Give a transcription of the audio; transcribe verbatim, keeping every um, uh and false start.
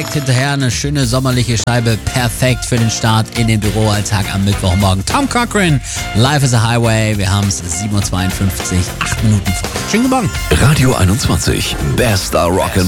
direkt hinterher eine schöne sommerliche Scheibe. Perfekt für den Start in den Büroalltag am Mittwochmorgen. Tom Cochrane, Life is a Highway. Wir haben es sieben Uhr zweiundfünfzig, acht Minuten vor. Schönen guten Morgen. Radio einundzwanzig, Bester Rock